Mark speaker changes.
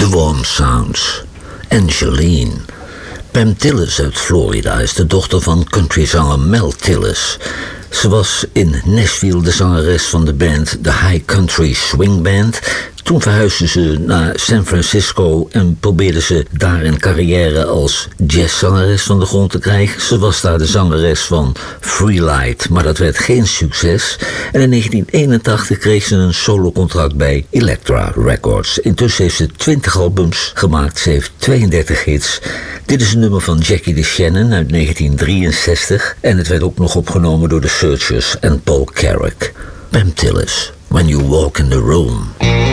Speaker 1: The Warm Sounds. Angeline. Pam Tillis uit Florida is de dochter van countryzanger Mel Tillis. Ze was in Nashville de zangeres van de band The High Country Swing Band. Toen verhuisde ze naar San Francisco en probeerde ze daar een carrière als jazzzangeres van de grond te krijgen. Ze was daar de zangeres van Freelight, maar dat werd geen succes. En in 1981 kreeg ze een solocontract bij Elektra Records. Intussen heeft ze 20 albums gemaakt, ze heeft 32 hits. Dit is een nummer van Jackie DeShannon uit 1963 en het werd ook nog opgenomen door The Searchers en Paul Carrack. Pam Tillis, When You Walk in the Room.